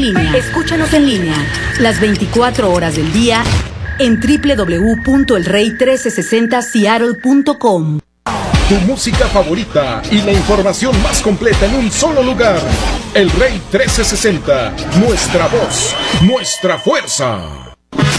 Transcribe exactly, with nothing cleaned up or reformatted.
línea. Escúchanos en línea las veinticuatro horas del día en doble u doble u doble u punto el rey trece sesenta seattle punto com. Tu música favorita y la información más completa en un solo lugar. El Rey trece sesenta, nuestra voz, nuestra fuerza.